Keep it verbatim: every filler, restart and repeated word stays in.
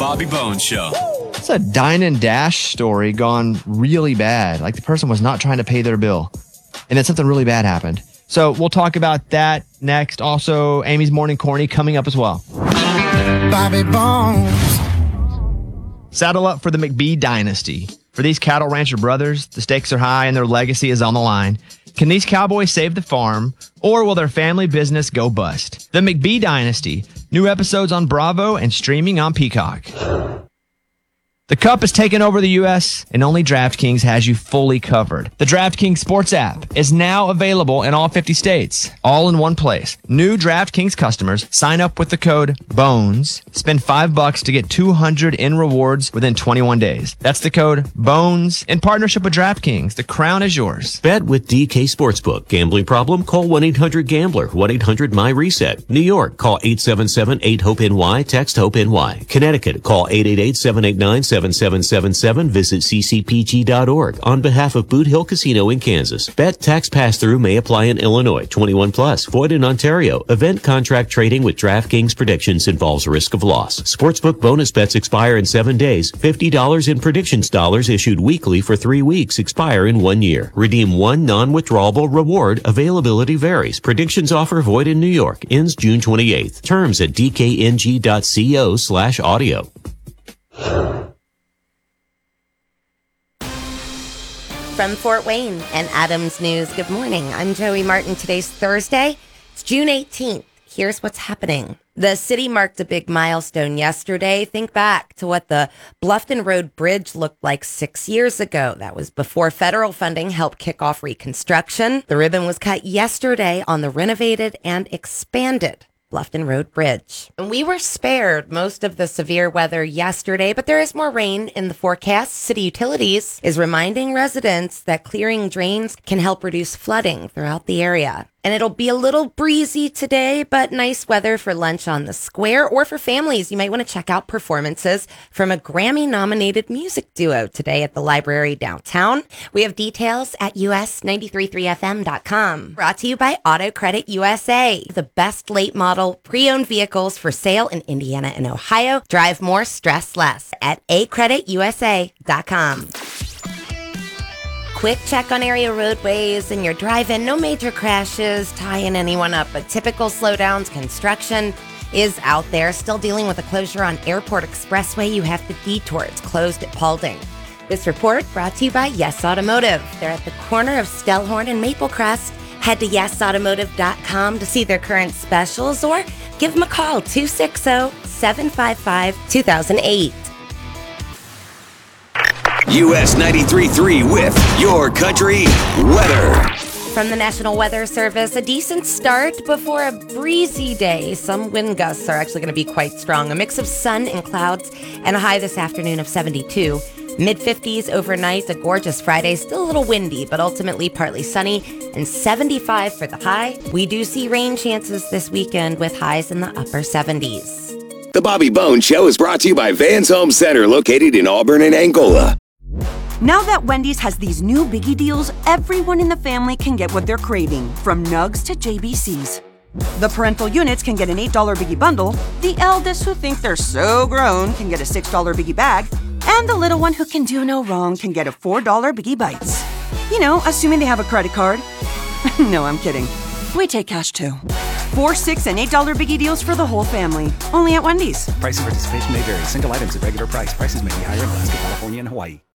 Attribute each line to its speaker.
Speaker 1: Bobby Bones Show.
Speaker 2: It's a dine and dash story gone really bad. Like the person was not trying to pay their bill. And then something really bad happened. So we'll talk about that next. Also, Amy's Morning Corny coming up as well.
Speaker 3: Bobby Bones.
Speaker 2: Saddle up for the McBee dynasty. For these cattle rancher brothers, the stakes are high and their legacy is on the line. Can these cowboys save the farm, or will their family business go bust? The McBee dynasty. New episodes on Bravo and streaming on Peacock. The Cup has taken over the U S, and only DraftKings has you fully covered. The DraftKings Sports app is now available in all fifty states, all in one place. New DraftKings customers sign up with the code BONES, spend five bucks to get two hundred in rewards within twenty-one days. That's the code BONES in partnership with DraftKings. The crown is yours.
Speaker 4: Bet with D K Sportsbook. Gambling problem? Call one eight hundred gambler, one eight hundred my reset. New York, call eight seven seven eight hope N Y, text HOPE-NY. Connecticut, call eight eight eight seven eight nine seven seven seven seven. Visit c c p g dot org. On behalf of Boot Hill Casino in Kansas. Bet tax pass-through may apply in Illinois. twenty-one plus. Void in Ontario. Event contract trading with DraftKings predictions involves risk of loss. Sportsbook bonus bets expire in seven days. fifty dollars in predictions dollars issued weekly for three weeks expire in one year. Redeem one non-withdrawable reward. Availability varies. Predictions offer void in New York. Ends June twenty-eighth. Terms at d k n g dot co slash audio.
Speaker 5: From Fort Wayne and Adams News, good morning. I'm Joey Martin. Today's Thursday. It's June eighteenth. Here's what's happening. The city marked a big milestone yesterday. Think back to what the Bluffton Road Bridge looked like six years ago. That was before federal funding helped kick off reconstruction. The ribbon was cut yesterday on the renovated and expanded Bluffton Road Bridge. And we were spared most of the severe weather yesterday, but there is more rain in the forecast. City Utilities is reminding residents that clearing drains can help reduce flooding throughout the area. And it'll be a little breezy today, but nice weather for lunch on the square, or for families. You might want to check out performances from a Grammy-nominated music duo today at the library downtown. We have details at U S nine three three F M dot com. Brought to you by Auto Credit U S A, the best late model pre-owned vehicles for sale in Indiana and Ohio. Drive more, stress less at a credit u s a dot com. Quick check on area roadways and your drive-in. No major crashes tying anyone up, but typical slowdowns. Construction is out there. Still dealing with a closure on Airport Expressway. You have to detour. It's closed at Paulding. This report brought to you by Yes Automotive. They're at the corner of Stellhorn and Maplecrest. Head to yes automotive dot com to see their current specials, or give them a call, two six zero, seven five five, two thousand eight.
Speaker 1: U S ninety-three point three with Your Country Weather.
Speaker 5: From the National Weather Service, a decent start before a breezy day. Some wind gusts are actually going to be quite strong. A mix of sun and clouds, and a high this afternoon of seventy-two. mid fifties overnight, a gorgeous Friday. Still a little windy, but ultimately partly sunny, and seventy-five for the high. We do see rain chances this weekend with highs in the upper seventies.
Speaker 1: The Bobby Bones Show is brought to you by Vans Home Center, located in Auburn and Angola.
Speaker 6: Now that Wendy's has these new biggie deals, everyone in the family can get what they're craving, from nugs to J B Cs. The parental units can get an eight dollar biggie bundle, the eldest who think they're so grown can get a six dollar biggie bag, and the little one who can do no wrong can get a four dollar biggie bites. You know, assuming they have a credit card. No, I'm kidding. We take cash too. Four, six, and eight dollar biggie deals for the whole family. Only at Wendy's.
Speaker 7: Price and participation may vary. Single items at regular price. Prices may be higher in Alaska, California, and Hawaii.